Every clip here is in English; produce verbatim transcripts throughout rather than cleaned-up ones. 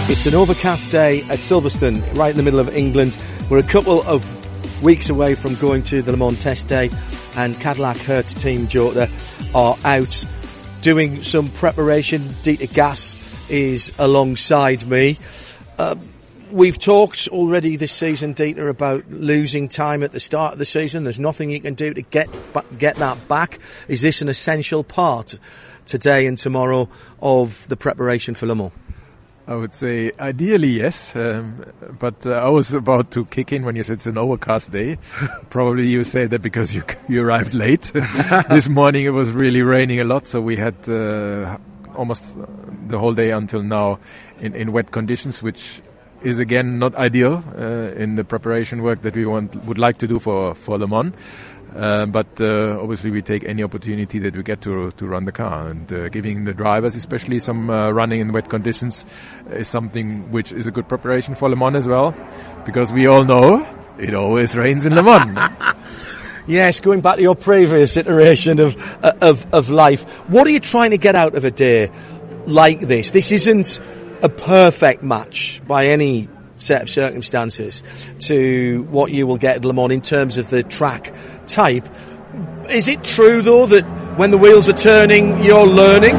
It's an overcast day at Silverstone, right in the middle of England. We're a couple of weeks away from going to the Le Mans test day, and Cadillac Hertz team Jota are out doing some preparation. Dieter Gas is alongside me. Uh, we've talked already this season, Dieter, about losing time at the start of the season. There's nothing you can do to get get that back. Is this an essential part today and tomorrow of the preparation for Le Mans? I would say ideally yes, um, but uh, I was about to kick in when you said it's an overcast day. Probably you say that because you you arrived late. This morning it was really raining a lot, so we had uh, almost the whole day until now in, in wet conditions, which is again not ideal uh, in the preparation work that we want would like to do for for Le Mans. Uh, but uh, obviously we take any opportunity that we get to to run the car, and uh, giving the drivers especially some uh, running in wet conditions is something which is a good preparation for Le Mans as well, because we all know it always rains in Le Mans. Yes, going back to your previous iteration of, uh, of of life, what are you trying to get out of a day like this? This isn't a perfect match by any set of circumstances to what you will get at Le Mans in terms of the track type. Is it true though that when the wheels are turning you're learning?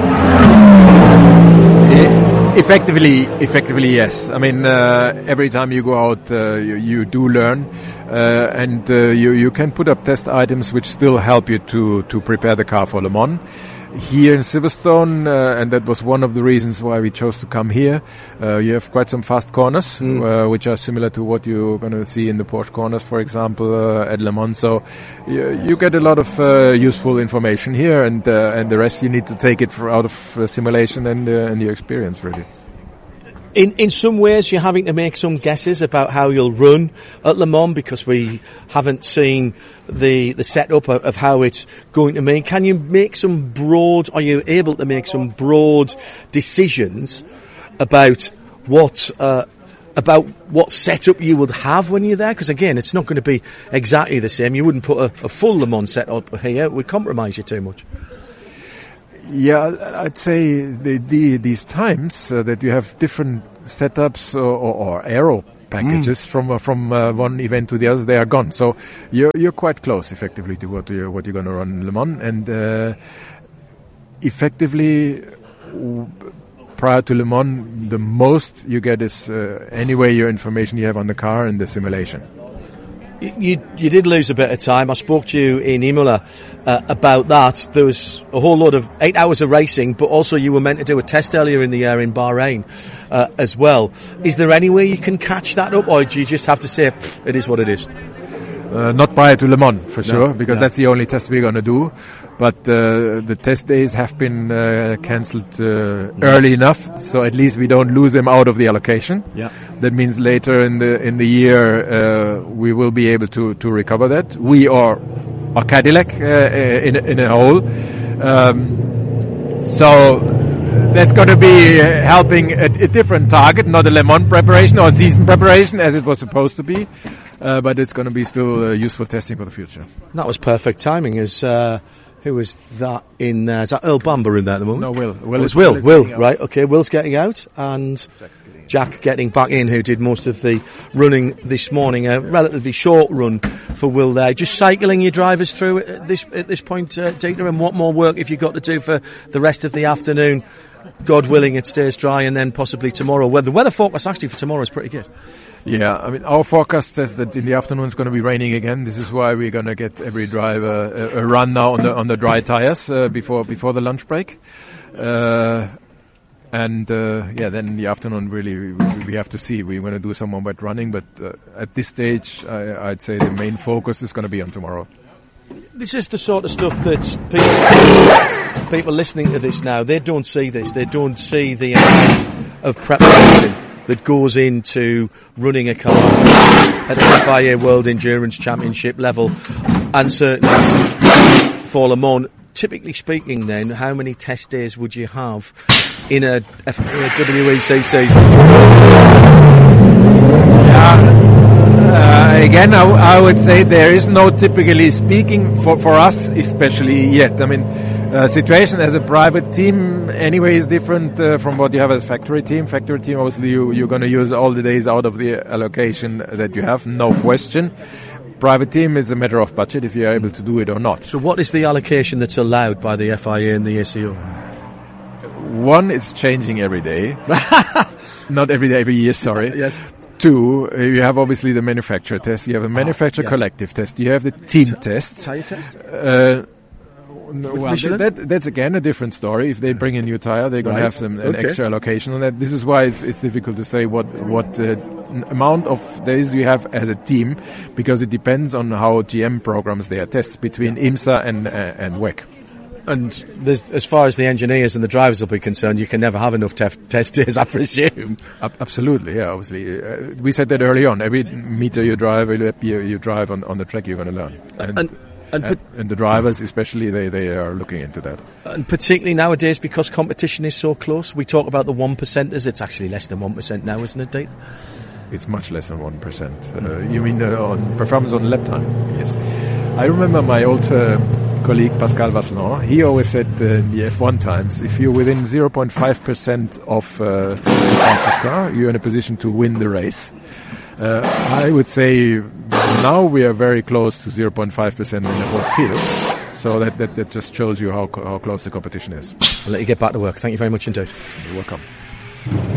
Effectively, effectively yes. I mean, uh, every time you go out, uh, you, you do learn, uh, and uh, you you can put up test items which still help you to to prepare the car for Le Mans. Here in Silverstone, uh, and that was one of the reasons why we chose to come here, uh, you have quite some fast corners, mm. uh, which are similar to what you're going to see in the Porsche corners, for example, uh, at Le Mans. So you, you get a lot of uh, useful information here, and uh, and the rest you need to take it for out of uh, simulation and uh, and your experience, really. In in some ways, you're having to make some guesses about how you'll run at Le Mans because we haven't seen the the setup of, of how it's going to be. Can you make some broad? Are you able to make some broad decisions about what uh, about what setup you would have when you're there? Because again, it's not going to be exactly the same. You wouldn't put a, a full Le Mans setup here; it would compromise you too much. Yeah, I'd say the, the, these times uh, that you have different setups or, or, or aero packages mm. from uh, from uh, one event to the other, they are gone. So you're you're quite close, effectively, to what you're what you're going to run in Le Mans, and uh, effectively w- prior to Le Mans, the most you get is uh, anyway your information you have on the car and the simulation. You you did lose a bit of time. I spoke to you in Imola uh, about that. There was a whole lot of eight hours of racing, but also you were meant to do a test earlier in the year in Bahrain uh, as well. Is there any way you can catch that up, or do you just have to say, it is what it is? Uh, not prior to Le Mans, for no, sure, because no. that's the only test we're going to do. But uh, the test days have been uh, cancelled uh, early enough, so at least we don't lose them out of the allocation. Yeah. That means later in the in the year uh, we will be able to, to recover that. We are a Cadillac uh, in in a whole. Um, so that's going to be helping a, a different target, not a Le Mans preparation or a season preparation as it was supposed to be. Uh, but it's going to be still uh, useful testing for the future. That was perfect timing. As uh, who was that in? Uh, is that Earl Bamber in there at the moment? No, Will. Will oh, it's Will. Will, Will right? Okay, Will's getting out, and getting Jack getting back in, who did most of the running this morning. A relatively short run for Will there. Just cycling your drivers through at this at this point, uh, Dieter. And what more work have you got to do for the rest of the afternoon? God willing, it stays dry, and then possibly tomorrow. Well, the weather forecast actually for tomorrow is pretty good. Yeah, I mean, our forecast says that in the afternoon it's going to be raining again. This is why we're going to get every driver a, a run now on the on the dry tires uh, before before the lunch break. Uh, and uh, yeah, then in the afternoon, really, we, we have to see. We're going to do some more wet running, but uh, at this stage, I, I'd say the main focus is going to be on tomorrow. This is the sort of stuff that people, people listening to this now, they don't see this. They don't see the amount of preparation that goes into running a car at the F I A World Endurance Championship level, and certainly for Le Mans. Typically speaking, then, how many test days would you have in a, F- in a W E C season? Yeah. Uh, again, I, I would say there is no, typically speaking, for, for us especially yet. I mean, Uh, situation as a private team anyway is different uh, from what you have as factory team. Factory team, obviously, you, you're going to use all the days out of the allocation that you have, no question. Private team, it's a matter of budget if you're able to do it or not. So what is the allocation that's allowed by the F I A and the A C O? One, it's changing every day. Not every day, every year, sorry. Yes. Two, uh, you have obviously the manufacturer test. You have a manufacturer yes. collective test. You have the team T- test. Tire test? Uh, No, well, Michelin? that, that's again a different story. If they bring a new tire, they're going Right. to have some, an Okay. extra allocation on that. This is why it's, it's difficult to say what what uh, n- amount of days you have as a team, because it depends on how G M programs their tests between IMSA and uh, and W E C. And there's, as far as the engineers and the drivers will be concerned, you can never have enough tef- test days, I presume. Ab- absolutely, yeah. Obviously, uh, we said that early on. Every meter you drive, every lap you, you drive on, on the track, you're going to learn. And, and, And, and, and the drivers, especially, they, they are looking into that. and particularly nowadays, because competition is so close, we talk about the one percenters. It's actually less than one percent now, isn't it, Dave? It's much less than one percent. Uh, you mean uh, on performance on lap time? Yes. I remember my old uh, colleague Pascal Vasselon. He always said uh, in the F one times, if you're within zero point five percent of uh, the fastest car, you're in a position to win the race. Uh, I would say now we are very close to zero point five percent in the whole field. So that, that, that just shows you how, co- how close the competition is. I'll let you get back to work. Thank you very much indeed. You're welcome.